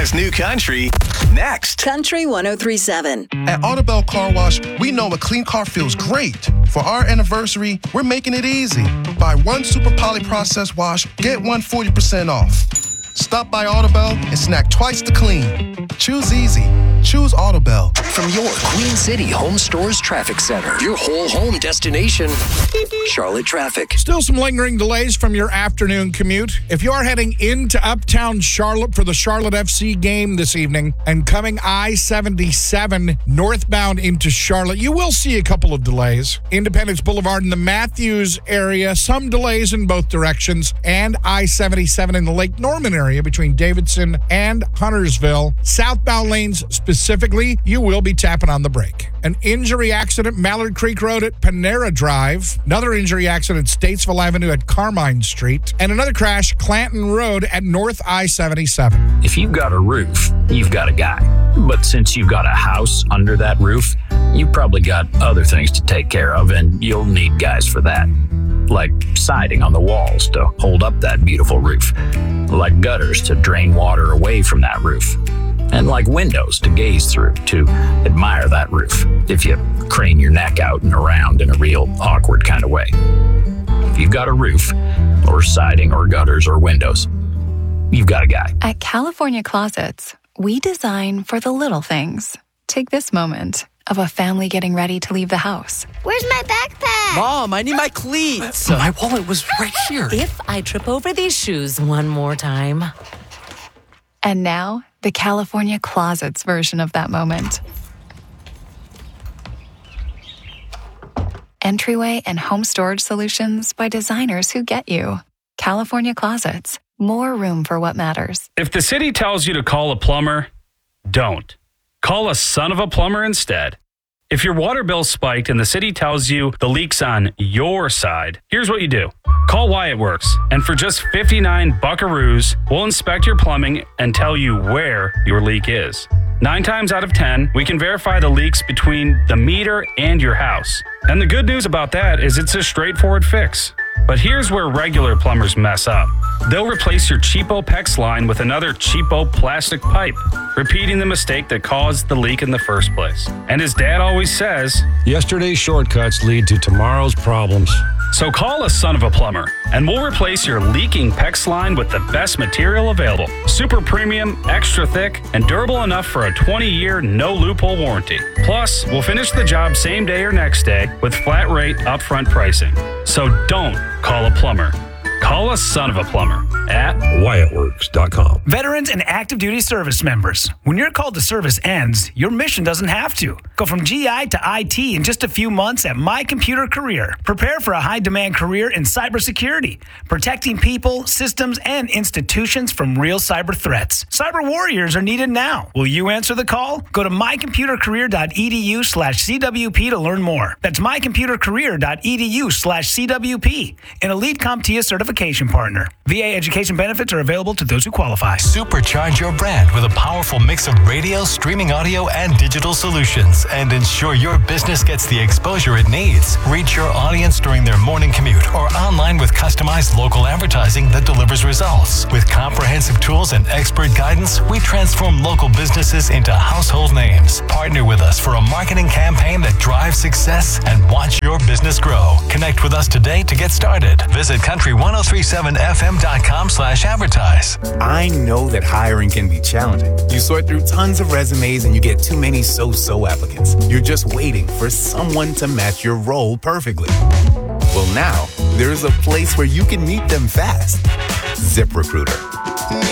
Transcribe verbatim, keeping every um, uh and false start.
America's New Country. Next. Country one oh three point seven. At Autobell Car Wash, we know a clean car feels great. For our anniversary, we're making it easy. Buy one Super Poly Process Wash, get one forty percent off. Stop by Autobell and snack twice the clean. Choose easy. Choose Autobell. From your Queen City Home Stores Traffic Center, your whole home destination, Charlotte Traffic. Still some lingering delays from your afternoon commute. If you are heading into uptown Charlotte for the Charlotte F C game this evening and coming I seventy-seven northbound into Charlotte, you will see a couple of delays. Independence Boulevard in the Matthews area, some delays in both directions, and I seventy-seven in the Lake Norman area between Davidson and Huntersville. Southbound lanes specifically, you will be tapping on the brake. An injury accident, Mallard Creek Road at Panera Drive. Another injury accident, Statesville Avenue at Carmine Street. And another crash, Clanton Road at North I seventy-seven. If you've got a roof, you've got a guy. But since you've got a house under that roof, you've probably got other things to take care of, and you'll need guys for that. Like siding on the walls to hold up that beautiful roof. Like gutters to drain water away from that roof. And like windows to gaze through to admire that roof if you crane your neck out and around in a real awkward kind of way. If you've got a roof, or siding, or gutters, or windows, you've got a guy. At California Closets, we design for the little things. Take this moment of a family getting ready to leave the house. Where's my backpack? Mom, I need my cleats. My wallet was right here. If I trip over these shoes one more time. And now, the California Closets version of that moment. Entryway and home storage solutions by designers who get you. California Closets. More room for what matters. If the city tells you to call a plumber, don't. Call a son of a plumber instead. If your water bill spiked and the city tells you the leak's on your side, here's what you do. Call Wyatt Works, and for just fifty-nine buckaroos, we'll inspect your plumbing and tell you where your leak is. Nine times out of ten, we can verify the leaks between the meter and your house. And the good news about that is it's a straightforward fix. But here's where regular plumbers mess up. They'll replace your cheapo PEX line with another cheapo plastic pipe, repeating the mistake that caused the leak in the first place. And as Dad always says, yesterday's shortcuts lead to tomorrow's problems. So call a son of a plumber, and we'll replace your leaking PEX line with the best material available. Super premium, extra thick, and durable enough for a twenty-year no-loophole warranty. Plus, we'll finish the job same day or next day with flat rate upfront pricing. So don't call a plumber. Call a son of a plumber at Wyatt Works dot com. Veterans and active duty service members, when your call to service ends, your mission doesn't have to. Go from G I to I T in just a few months at My Computer Career. Prepare for a high-demand career in cybersecurity, protecting people, systems, and institutions from real cyber threats. Cyber warriors are needed now. Will you answer the call? Go to mycomputercareer.edu slash CWP to learn more. That's mycomputercareer.edu slash CWP. An elite CompTIA certification partner. V A education benefits are available to those who qualify. Supercharge your brand with a powerful mix of radio, streaming audio, and digital solutions, and ensure your business gets the exposure it needs. Reach your audience during their morning commute or online with customized local advertising that delivers results. With comprehensive tools and expert guidance, we transform local businesses into household names. Partner with us for a marketing campaign that drives success and watch your business grow. Connect with us today to get started. Visit country one oh three seven f m dot com slash advertise. I know that hiring can be challenging. You sort through tons of resumes and you get too many so-so applicants. You're just waiting for someone to match your role perfectly. Well, now there's a place where you can meet them fast. ZipRecruiter.